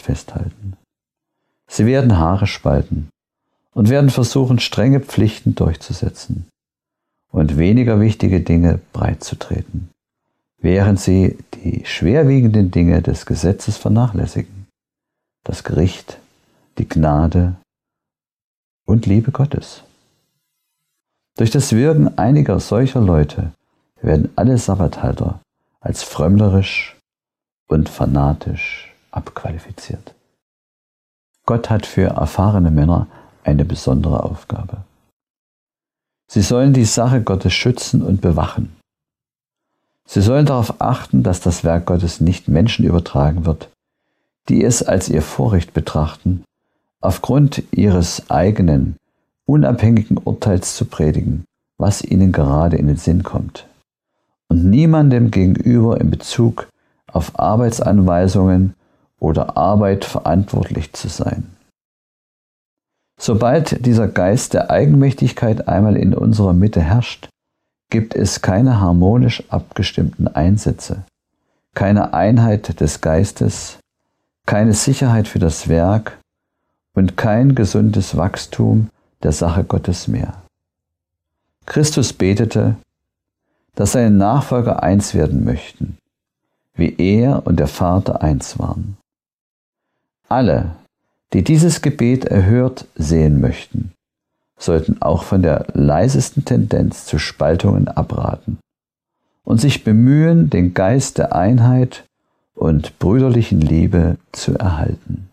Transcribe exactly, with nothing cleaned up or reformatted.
nicht festhalten. Sie werden Haare spalten und werden versuchen, strenge Pflichten durchzusetzen und weniger wichtige Dinge breitzutreten, während sie die schwerwiegenden Dinge des Gesetzes vernachlässigen, das Gericht, die Gnade und Liebe Gottes. Durch das Wirken einiger solcher Leute werden alle Sabbathalter als frömmlerisch und fanatisch abqualifiziert. Gott hat für erfahrene Männer eine besondere Aufgabe. Sie sollen die Sache Gottes schützen und bewachen. Sie sollen darauf achten, dass das Werk Gottes nicht Menschen übertragen wird, die es als ihr Vorrecht betrachten, aufgrund ihres eigenen, unabhängigen Urteils zu predigen, was ihnen gerade in den Sinn kommt, und niemandem gegenüber in Bezug auf Arbeitsanweisungen oder Arbeit verantwortlich zu sein. Sobald dieser Geist der Eigenmächtigkeit einmal in unserer Mitte herrscht, gibt es keine harmonisch abgestimmten Einsätze, keine Einheit des Geistes, keine Sicherheit für das Werk und kein gesundes Wachstum der Sache Gottes mehr. Christus betete, dass seine Nachfolger eins werden möchten, wie er und der Vater eins waren. Alle, die dieses Gebet erhört sehen möchten, sollten auch von der leisesten Tendenz zu Spaltungen abraten und sich bemühen, den Geist der Einheit und brüderlichen Liebe zu erhalten.